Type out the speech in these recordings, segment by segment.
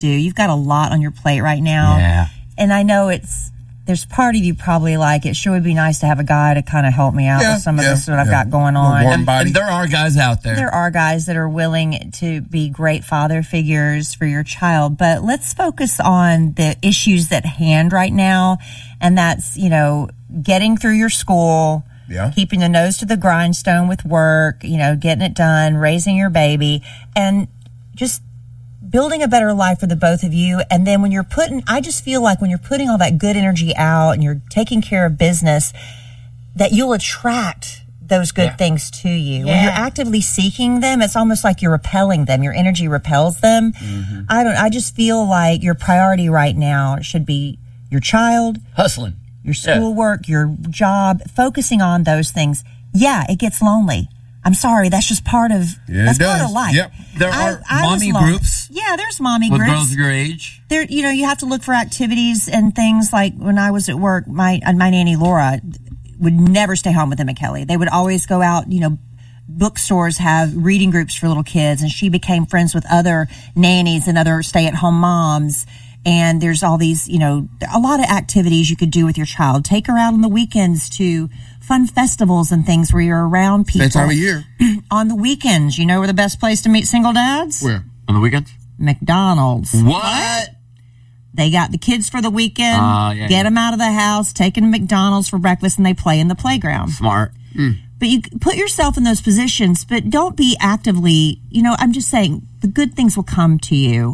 do. You've got a lot on your plate right now. Yeah. And I know there's part of you probably like, it sure would be nice to have a guy to kind of help me out with some of this that I've got going on. Warm body. And there are guys out there. There are guys that are willing to be great father figures for your child, but let's focus on the issues at hand right now. And that's, getting through your school, keeping the nose to the grindstone with work, getting it done, raising your baby, and just building a better life for the both of you. And then I just feel like when you're putting all that good energy out and you're taking care of business, that you'll attract those good things to you. When you're actively seeking them, it's almost like you're repelling them. Your energy repels them. Mm-hmm. I just feel like your priority right now should be your child, hustling, your schoolwork, your job, focusing on those things. Yeah, it gets lonely. I'm sorry, that's just part of part of life. Yep. There are mommy groups. Yeah, there's mommy with groups. Girls your age. There, you have to look for activities and things like when I was at work, my nanny Laura would never stay home with Emma Kelly. They would always go out, bookstores have reading groups for little kids, and she became friends with other nannies and other stay-at-home moms. And there's all these, a lot of activities you could do with your child. Take her out on the weekends to fun festivals and things where you're around people. Same time of year. On the weekends, you know where the best place to meet single dads? Where? On the weekends? McDonald's. What? They got the kids for the weekend, yeah. Get them out of the house, take them to McDonald's for breakfast, and they play in the playground. Smart. But you put yourself in those positions, but don't be actively, I'm just saying, the good things will come to you.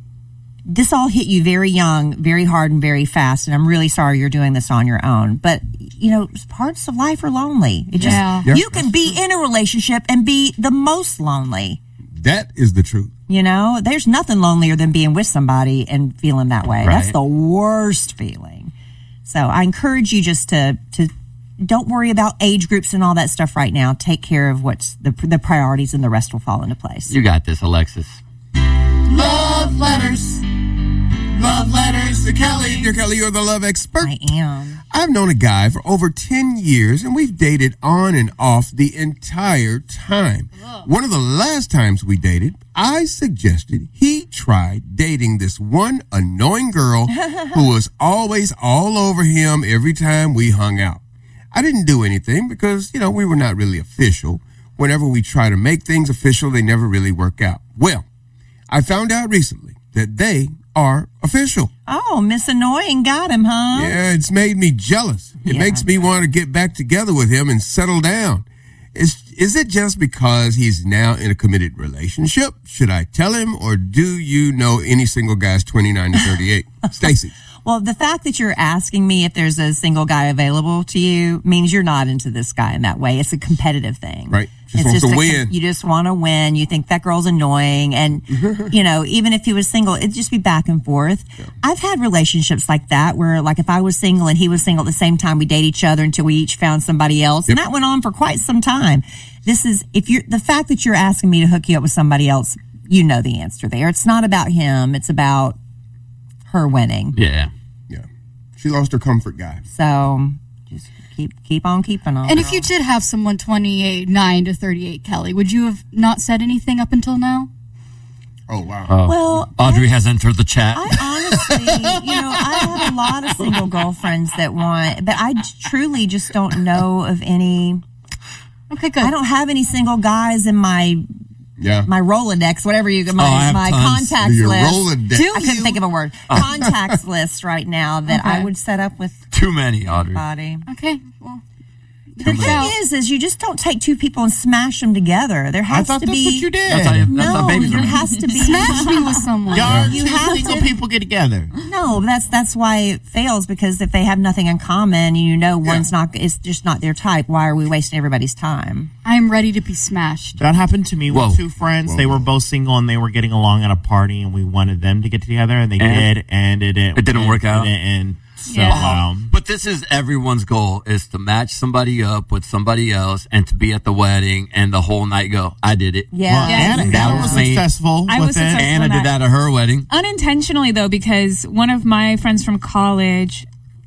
This all hit you very young, very hard, and very fast, and I'm really sorry you're doing this on your own. But, parts of life are lonely. You can be in a relationship and be the most lonely. That is the truth. There's nothing lonelier than being with somebody and feeling that way. Right. That's the worst feeling. So I encourage you just to don't worry about age groups and all that stuff right now. Take care of what's the priorities, and the rest will fall into place. You got this, Alexis. Love letters. Love letters to Kelly. Dear Kelly, you're the love expert. I am. I've known a guy for over 10 years, and we've dated on and off the entire time. Whoa. One of the last times we dated, I suggested he try dating this one annoying girl who was always all over him every time we hung out. I didn't do anything because, we were not really official. Whenever we try to make things official, they never really work out. Well, I found out recently that they are official. Oh, Miss Annoying got him, huh? Yeah, it's made me jealous. It makes me want to get back together with him and settle down. Is it just because he's now in a committed relationship? Should I tell him, or do you know any single guys 29 to 38? Stacy. Well, the fact that you're asking me if there's a single guy available to you means you're not into this guy in that way. It's a competitive thing. Right. Wants to win. You just want to win. You think that girl's annoying. And, even if he was single, it'd just be back and forth. Yeah. I've had relationships like that where, like, if I was single and he was single at the same time, we date each other until we each found somebody else. Yep. And that went on for quite some time. The fact that you're asking me to hook you up with somebody else, you know the answer there. It's not about him. It's about her winning. Yeah. She lost her comfort guy. So just keep on keeping on. And if you did have someone 29 to 38, Kelly, would you have not said anything up until now? Oh, wow. Well, Audrey has entered the chat. I honestly, I have a lot of single girlfriends that want, but I truly just don't know of any. Okay, good. I don't have any single guys in my Rolodex, whatever my contacts Your list. Rolodex. I couldn't think of a word. Contacts list right now that I would set up with. Too many, Audrey. Body. Okay, well. The thing is you just don't take two people and smash them together. There has to be. That's what you did. That's how babies there are. has to be. Smash me with someone. You have single people get together. No, that's why it fails, because if they have nothing in common, one's not, it's just not their type. Why are we wasting everybody's time? I'm ready to be smashed. That happened to me with two friends. They were both single and they were getting along at a party, and we wanted them to get together, and they did, and it didn't work out. And so, but this is everyone's goal, is to match somebody up with somebody else and to be at the wedding and the whole night go, I did it. Yeah. Anna was successful with it. Anna did that at her wedding. Unintentionally, though, because one of my friends from college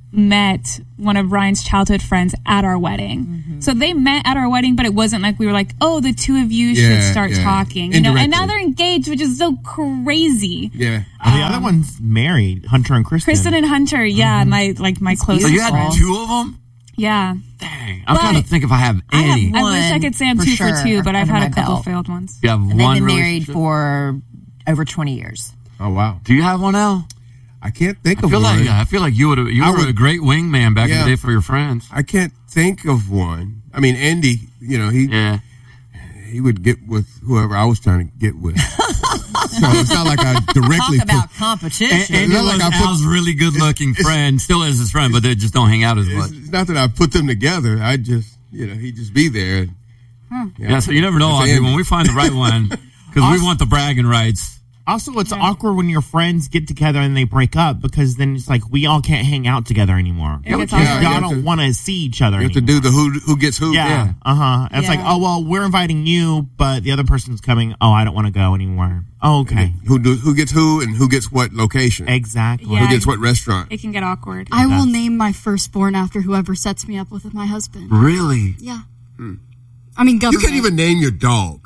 met one of Ryan's childhood friends at our wedding. Mm-hmm. So they met at our wedding, but it wasn't like we were like, oh, the two of you should start talking. You know, and now they're engaged, which is so crazy. Yeah. The other one's married, Hunter and Kristen. Kristen and Hunter, yeah, my closest. So you had two of them? Yeah. Dang. I'm trying to think if I have any. I wish I could say I'm two for two, but I've had a couple failed ones. You have and one. They've been married for over 20 years. Oh, wow. Do you have one, Al? I can't think of one. I feel like you were a great wingman back in the day for your friends. I can't think of one. I mean, Andy, you know, he would get with whoever I was trying to get with. So it's not like I directly talk about competition. Andy was Al's really good-looking friend, still is his friend, but they just don't hang out as much. It's not that I put them together. I just, he'd just be there. So you never know, Audrey, when we find the right one, because we want the bragging rights. Also, it's awkward when your friends get together and they break up because then it's like we all can't hang out together anymore. Y'all don't want to see each other. You have to do the who gets who. Yeah. It's like, oh, well, we're inviting you, but the other person's coming. Oh, I don't want to go anymore. Oh, okay. Who gets who and who gets what location? Exactly. Yeah, who gets what restaurant? It can get awkward. I will name my firstborn after whoever sets me up with my husband. Really? Yeah. I mean, government. You can't even name your dog.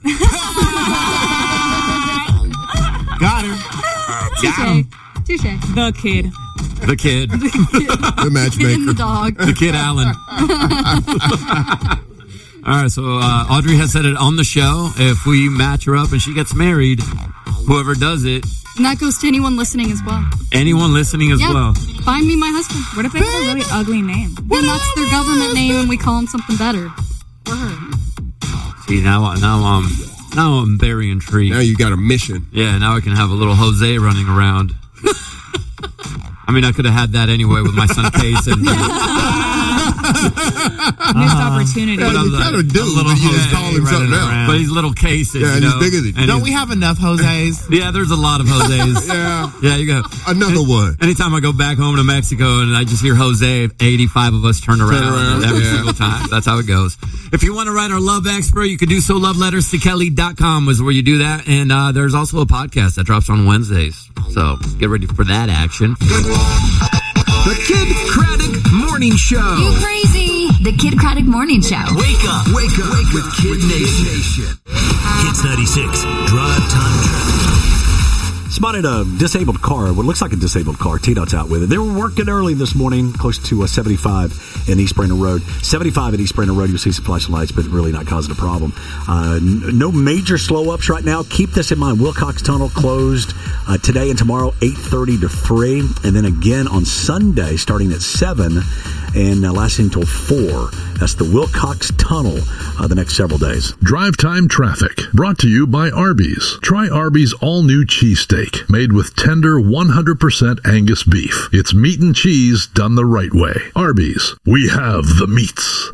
Got him. Touche. The kid. The matchmaker. And the dog. The kid, Alan. All right, so Audrey has said it on the show. If we match her up and she gets married, whoever does it. And that goes to anyone listening as well. Anyone listening as well. Find me my husband. What if they have a really ugly name? Then that's their government name and we call them something better. For her. See, now I'm very intrigued. Now you got a mission. Yeah, now I can have a little Jose running around. I mean, I could have had that anyway with my son Case. And, Missed opportunity. Yeah, you kind of do, but you just call him something else. But he's little Case. Yeah, and he's bigger than you. Don't we have enough Jose's? Yeah, there's a lot of Jose's. Yeah, you go. Another one. Anytime I go back home to Mexico and I just hear Jose, 85 of us turn around. Every single time. That's how it goes. If you want to write our love expert, you can do so. LoveLettersToKelly.com is where you do that. And there's also a podcast that drops on Wednesdays. So get ready for that action. The Kid Craddock Morning Show. You crazy. The Kid Craddock Morning Show. Wake up with Kid Nation. Hits 96, Drive Time Traffic. Spotted a disabled car, what looks like a disabled car. T-Dot's out with it. They were working early this morning, close to 75 in East Brainerd Road. 75 at East Brainerd Road, you'll see some flashing lights, but really not causing a problem. No major slow-ups right now. Keep this in mind. Wilcox Tunnel closed today and tomorrow, 8:30 to 3. And then again on Sunday, starting at 7 and lasting until 4. That's the Wilcox Tunnel the next several days. Drive Time Traffic, brought to you by Arby's. Try Arby's all-new cheesesteak, made with tender 100% Angus beef. It's meat and cheese done the right way. Arby's, we have the meats.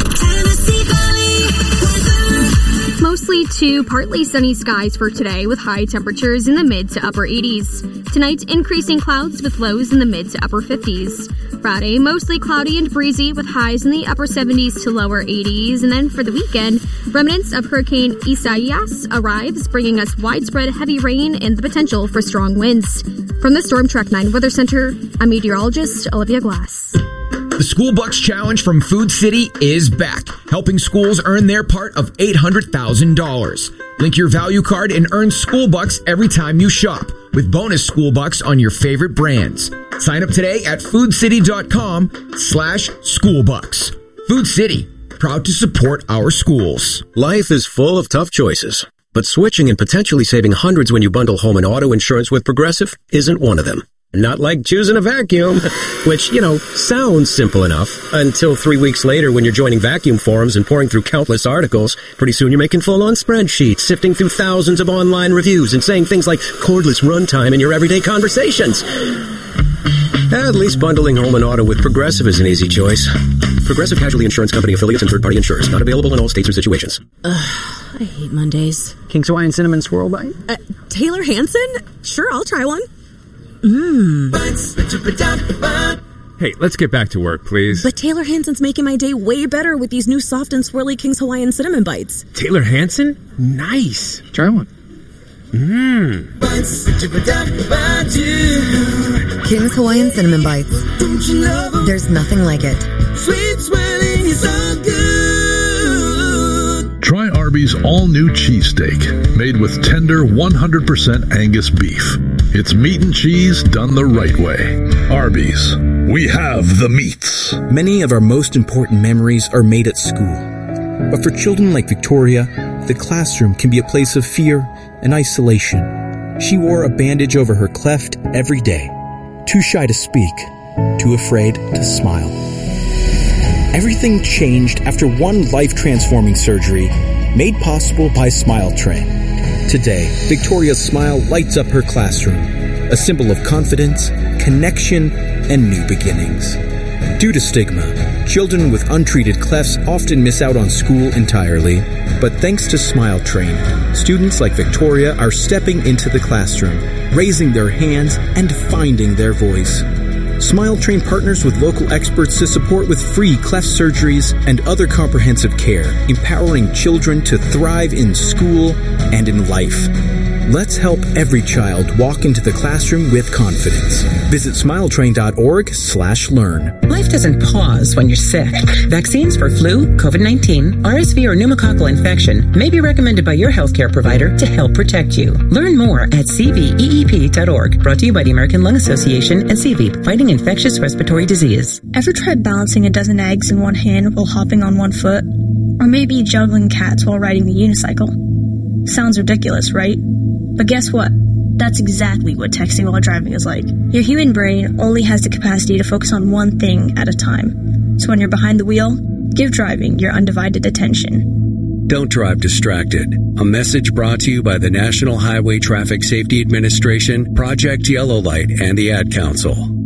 Mostly to partly sunny skies for today with high temperatures in the mid to upper 80s. Tonight, increasing clouds with lows in the mid to upper 50s. Friday, mostly cloudy and breezy with highs in the upper 70s to lower 80s. And then for the weekend, remnants of Hurricane Isaias arrives, bringing us widespread heavy rain and the potential for strong winds. From the Storm Track 9 Weather Center, I'm meteorologist Olivia Glass. The School Bucks Challenge from Food City is back, helping schools earn their part of $800,000. Link your value card and earn School Bucks every time you shop, with bonus School Bucks on your favorite brands. Sign up today at foodcity.com/schoolbucks. Food City, proud to support our schools. Life is full of tough choices, but switching and potentially saving hundreds when you bundle home and auto insurance with Progressive isn't one of them. Not like choosing a vacuum, which, sounds simple enough until 3 weeks later when you're joining vacuum forums and pouring through countless articles. Pretty soon you're making full-on spreadsheets, sifting through thousands of online reviews and saying things like cordless runtime in your everyday conversations. At least bundling home and auto with Progressive is an easy choice. Progressive Casualty Insurance Company affiliates and third-party insurers. Not available in all states or situations. I hate Mondays. King's Hawaiian Cinnamon Swirl Bite? Taylor Hanson? Sure, I'll try one. Hey, let's get back to work, please. But Taylor Hanson's making my day way better with these new soft and swirly King's Hawaiian Cinnamon Bites. Taylor Hanson? Nice. Try one. King's Hawaiian Cinnamon Bites. Don't you love them? There's nothing like it. Sweet swelling is so good. Try Arby's all-new cheesesteak, made with tender 100% Angus beef. It's meat and cheese done the right way. Arby's. We have the meats. Many of our most important memories are made at school. But for children like Victoria, the classroom can be a place of fear and isolation. She wore a bandage over her cleft every day. Too shy to speak, too afraid to smile. Everything changed after one life-transforming surgery made possible by Smile Train. Today, Victoria's smile lights up her classroom, a symbol of confidence, connection, and new beginnings. Due to stigma, children with untreated clefts often miss out on school entirely. But thanks to Smile Train, students like Victoria are stepping into the classroom, raising their hands, and finding their voice. Smile Train partners with local experts to support with free cleft surgeries and other comprehensive care, empowering children to thrive in school and in life. Let's help every child walk into the classroom with confidence. Visit smiletrain.org/learn. Life doesn't pause when you're sick. Vaccines for flu, COVID-19, RSV, or pneumococcal infection may be recommended by your healthcare provider to help protect you. Learn more at cveep.org. Brought to you by the American Lung Association and CVEEP, fighting infectious respiratory disease. Ever tried balancing a dozen eggs in one hand while hopping on one foot? Or maybe juggling cats while riding the unicycle? Sounds ridiculous, right? But guess what? That's exactly what texting while driving is like. Your human brain only has the capacity to focus on one thing at a time. So when you're behind the wheel, give driving your undivided attention. Don't drive distracted. A message brought to you by the National Highway Traffic Safety Administration, Project Yellow Light, and the Ad Council.